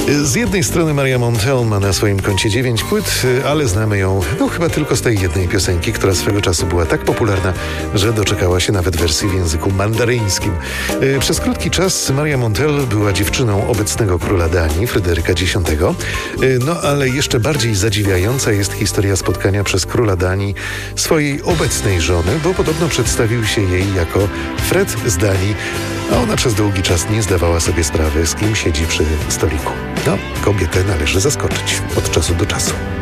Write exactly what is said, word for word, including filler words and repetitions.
Z jednej strony Maria Montell ma na swoim koncie dziewięć płyt, ale znamy ją no chyba tylko z tej jednej piosenki, która swego czasu była tak popularna, że doczekała się nawet wersji w języku mandaryńskim. Przez krótki czas Maria Montell była dziewczyną obecnego króla Danii, Fryderyka Dziesiątego. No ale jeszcze bardziej zadziwiająca jest historia spotkania przez króla Danii swojej obecnej żony, bo podobno przedstawił się jej jako Fred z Danii, a ona przez długi czas nie zdawała sobie sprawy, z kim siedzi przy stoliku. No, kobietę należy zaskoczyć od czasu do czasu.